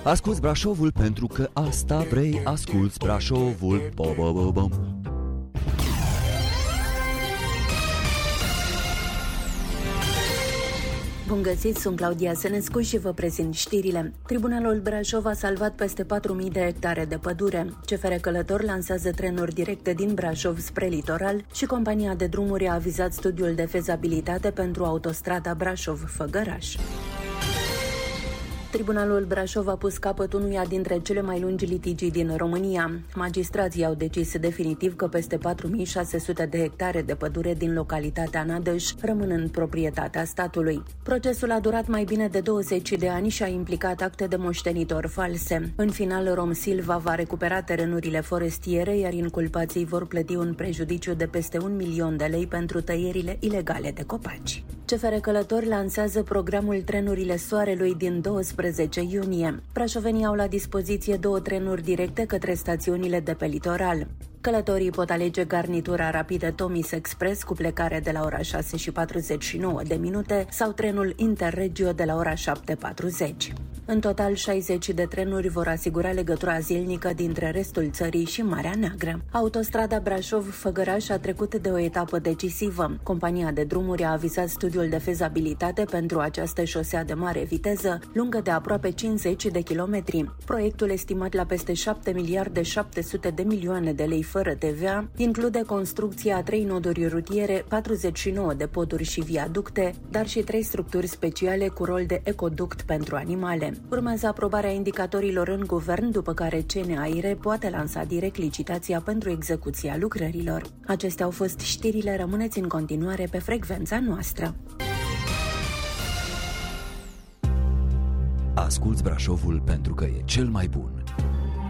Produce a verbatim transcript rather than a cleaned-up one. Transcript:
Asculți Brașovul pentru că asta vrei. Asculți Brașovul. Bo-bo-bo-bom. Bun găsit, sunt Claudia Senescu și vă prezint știrile. Tribunalul Brașov a salvat peste patru mii de hectare de pădure. C F R Călător lansează trenuri directe din Brașov spre litoral și compania de drumuri a avizat studiul de fezabilitate pentru autostrada Brașov-Făgăraș. Tribunalul Brașov a pus capăt unuia dintre cele mai lungi litigii din România. Magistrații au decis definitiv că peste patru mii șase sute de hectare de pădure din localitatea Nădăj rămân în proprietatea statului. Procesul a durat mai bine de douăzeci de ani și a implicat acte de moștenitor false. În final, Rom Silva va recupera terenurile forestiere, iar inculpații vor plăti un prejudiciu de peste un milion de lei pentru tăierile ilegale de copaci. C F R Călător lansează programul Trenurile Soarelui din douăsprezece iunie. Brașovenii au la dispoziție două trenuri directe către stațiunile de pe litoral. Călătorii pot alege garnitura rapidă Tomis Express cu plecare de la ora șase și patruzeci și nouă de minute sau trenul Interregio de la ora șapte patruzeci. În total, șaizeci de trenuri vor asigura legătura zilnică dintre restul țării și Marea Neagră. Autostrada Brașov-Făgăraș a trecut de o etapă decisivă. Compania de drumuri a avizat studiul de fezabilitate pentru această șosea de mare viteză, lungă de aproape cincizeci de kilometri. Proiectul, estimat la peste șapte miliarde șapte sute de milioane de lei fără T V A, include construcția a trei noduri rutiere, patruzeci și nouă de poduri și viaducte, dar și trei structuri speciale cu rol de ecoduct pentru animale. Urmează aprobarea indicatorilor în guvern, după care C N A I R E poate lansa direct licitația pentru execuția lucrărilor. Acestea au fost știrile, rămâneți în continuare pe frecvența noastră. Asculți Brașovul pentru că e cel mai bun.